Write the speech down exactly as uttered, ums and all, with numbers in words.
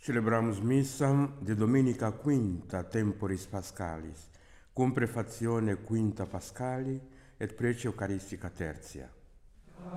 Celebramos missa di domenica quinta temporis pascalis, cum prefazione quinta pascali et prece eucaristica tertia.